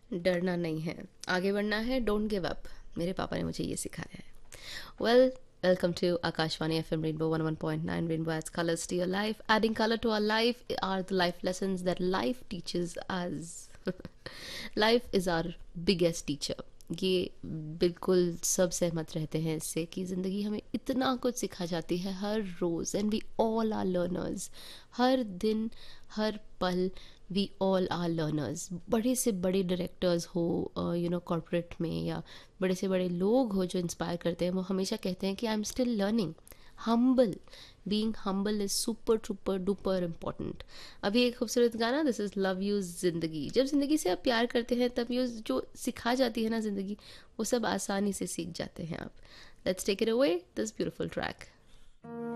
डरना नहीं है, आगे बढ़ना है, डोंट गिव अप। मेरे पापा ने मुझे ये सिखाया है। Well, welcome to Akashvani FM Rainbow 101.9. Rainbow adds colors to your life. Adding color to our life are the life lessons that life teaches us. Life is our biggest teacher. ये बिल्कुल सब सहमत रहते हैं इससे कि ज़िंदगी हमें इतना कुछ सिखा जाती है हर रोज़, and we all are learners. हर दिन, हर पल, वी ऑल आर लर्नर्स। बड़े से बड़े डायरेक्टर्स हो कॉरपोरेट में, या बड़े से बड़े लोग हो जो इंस्पायर करते हैं, वो हमेशा कहते हैं कि I am still learning. Humble, being humble is super super duper important. अभी एक खूबसूरत गाना, दिस इज लव यू जिंदगी। जब जिंदगी से आप प्यार करते हैं तब ये जो सिखा जाती है ना जिंदगी, वो सब आसानी से सीख जाते हैं आप। Let's take it away, this beautiful track.